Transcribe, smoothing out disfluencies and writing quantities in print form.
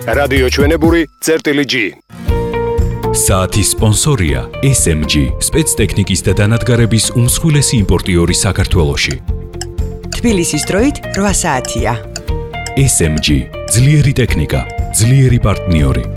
რადიო ჩვენებური წერტილი-G. საათის სპონსორია SMG, სპეცტექნიკის და დანადგარების უმსხვილესი იმპორტიორი საქართველოში. თბილისის დროით 8 საათია. SMG, ძლიერი ტექნიკა, ძლიერი პარტნიორი.